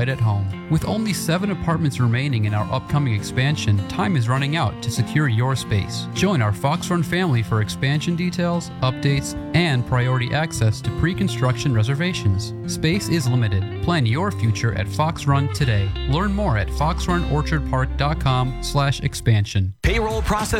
right at home. With only 7 apartments remaining in our upcoming expansion, time is running out to secure your space. Join our Fox Run family for expansion details, updates, and priority access to pre-construction reservations. Space is limited. Plan your future at Fox Run today. Learn more at foxrunorchardpark.com/expansion. Payroll process